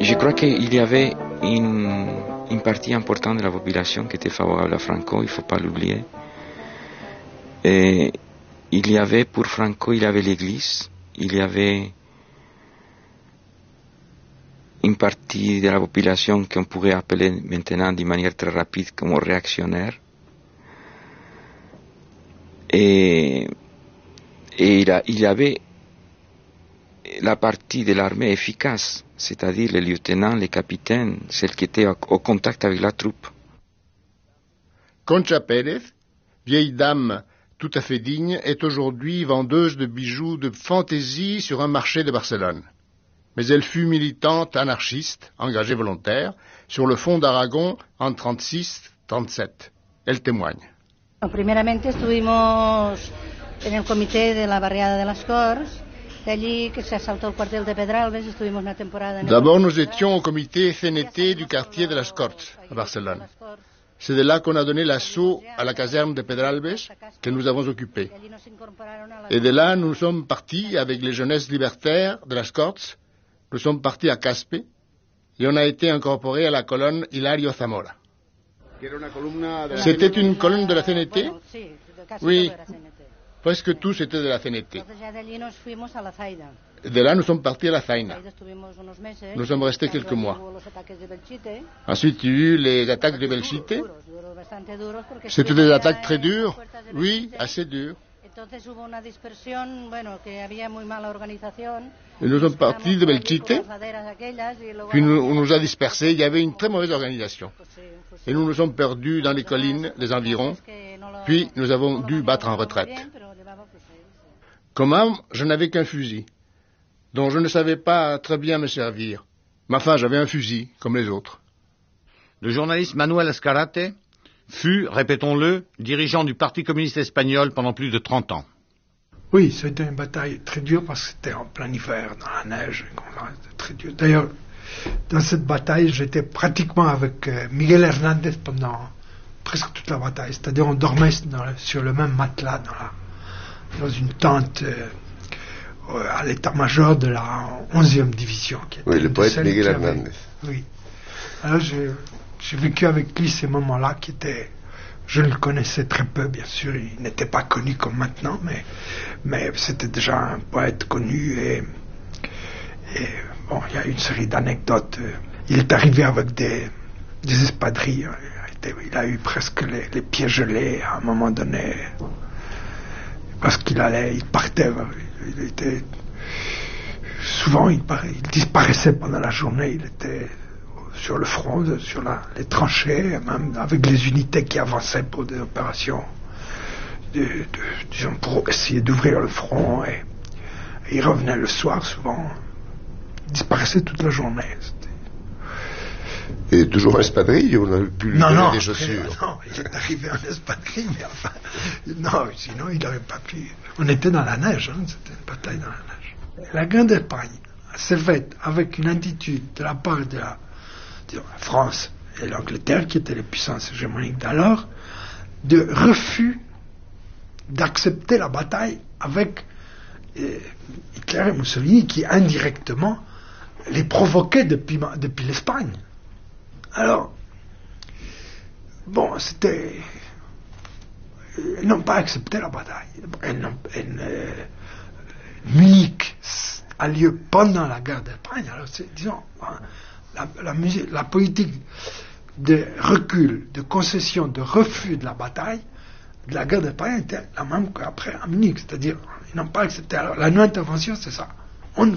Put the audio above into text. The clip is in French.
Je crois qu'il y avait une partie importante de la population qui était favorable à Franco, il ne faut pas l'oublier. Et il y avait, pour Franco, il y avait l'Église, il y avait une partie de la population qu'on pourrait appeler maintenant d'une manière très rapide comme réactionnaire. Et il y avait la partie de l'armée efficace, c'est-à-dire les lieutenants, les capitaines, celles qui étaient au contact avec la troupe. Concha Pérez, vieille dame tout à fait digne, est aujourd'hui vendeuse de bijoux de fantaisie sur un marché de Barcelone. Mais elle fut militante anarchiste, engagée volontaire, sur le front d'Aragon en 36-37. Elle témoigne. Primeramente estuvimos en el comité de la barriada de las Corts, de allí que se asaltó el cuartel de Pedralbes, estuvimos una temporada en... D'abord, nous étions au comité CNT du quartier de las Corts, à Barcelone. C'est de là qu'on a donné l'assaut à la caserne de Pedralbes que nous avons occupée. Et de là, nous sommes partis avec les jeunesses libertaires de las Corts. Nous sommes partis à Caspe et on a été incorporés à la colonne Hilario Zamora. C'était une colonne de la CNT? Oui, presque tous étaient de la CNT. De là, nous sommes partis à la Zaina. Nous sommes restés quelques mois. Ensuite, il y a eu les attaques de Belchite. C'était des attaques très dures? Oui, assez dures. Et nous sommes partis de Belchite, puis on nous a dispersés. Il y avait une très mauvaise organisation. Et nous nous sommes perdus dans les collines des environs, puis nous avons dû battre en retraite. Comme arme, je n'avais qu'un fusil, dont je ne savais pas très bien me servir. Mais enfin, j'avais un fusil, comme les autres. Le journaliste Manuel Escarate fut, répétons-le, dirigeant du Parti communiste espagnol pendant plus de 30 ans. Oui, c'était une bataille très dure parce que c'était en plein hiver, dans la neige. C'était très dur. D'ailleurs, dans cette bataille, j'étais pratiquement avec Miguel Hernandez pendant presque toute la bataille. C'est-à-dire, on dormait sur le même matelas dans une tente à l'état-major de la 11e division. Oui, le poète Miguel Hernandez. Oui. Alors, j'ai vécu avec lui ces moments-là qui étaient... Je le connaissais très peu, bien sûr. Il n'était pas connu comme maintenant, mais c'était déjà un poète connu et bon, il y a une série d'anecdotes. Il est arrivé avec des espadrilles. Il a eu presque les pieds gelés à un moment donné parce il partait. Souvent, il disparaissait pendant la journée. Il était sur le front, sur les tranchées, même avec les unités qui avançaient pour des opérations, disons, pour essayer d'ouvrir le front. Et il revenait le soir, souvent. Il disparaissait toute la journée. Et toujours en espadrille, on a pu lui donner des chaussures? Non, il est arrivé en espadrille, mais enfin... Non, sinon, il n'aurait pas pu... On était dans la neige, c'était une bataille dans la neige. La Grande Espagne s'est faite avec une attitude de la part de la France et l'Angleterre, qui étaient les puissances hégémoniques d'alors, de refus d'accepter la bataille avec Hitler et Mussolini, qui indirectement les provoquaient depuis l'Espagne. Alors, bon, c'était... Ils n'ont pas accepté la bataille. Munich a lieu pendant la guerre d'Espagne. Alors, disons... La politique de recul, de concession, de refus de la bataille, de la guerre d'Espagne était la même qu'après à Munich. C'est-à-dire, ils n'ont pas accepté. Alors, la non-intervention, c'est ça.